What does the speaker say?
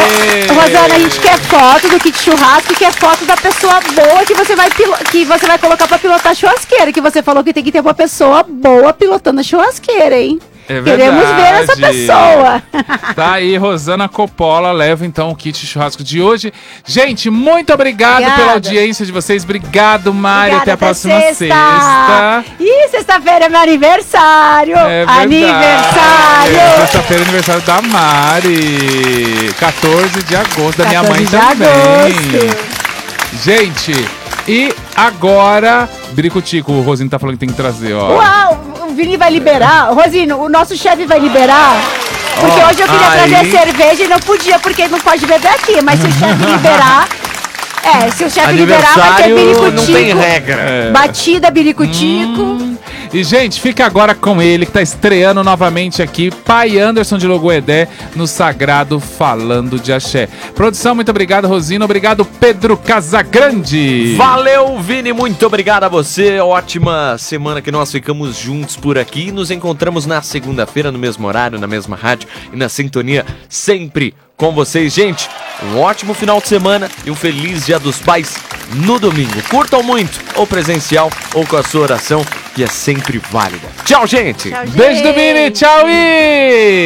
Rosana, a gente quer foto do kit churrasco e quer foto da pessoa boa que você vai colocar pra pilotar a churrasqueira. Que você falou que tem que ter uma pessoa boa pilotando a churrasqueira, hein? É Queremos ver essa pessoa. Tá aí, Rosana Coppola leva então o kit churrasco de hoje. Gente, muito obrigado pela audiência de vocês. Obrigado, Mari. Obrigada, até a próxima sexta. Ih, sexta-feira é meu aniversário. É verdade. Aniversário. Sexta-feira é aniversário da Mari. 14 de agosto, da minha mãe 14 de também. agosto. Gente, e agora, Biricutico, o Rosinho tá falando que tem que trazer, ó. Uau, o Vini vai liberar. Rosinho, o nosso chefe vai liberar. Porque hoje eu queria trazer cerveja e não podia, porque não pode beber aqui. Mas se o chefe liberar... se o chefe liberar, vai ter biricutico. Não tem regra. Batida, biricutico. E, gente, fica agora com ele, que tá estreando novamente aqui, Pai Anderson de Logoedé, no Sagrado Falando de Axé. Produção, muito obrigado, Rosina. Obrigado, Pedro Casagrande. Valeu, Vini. Muito obrigado a você. Ótima semana que nós ficamos juntos por aqui. Nos encontramos na segunda-feira, no mesmo horário, na mesma rádio e na sintonia sempre com vocês. Gente, um ótimo final de semana e um feliz Dia dos Pais no domingo. Curtam muito, ou presencial, ou com a sua oração, que é sempre válida. Tchau, gente! Tchau, gente. Beijo do Vini, tchau!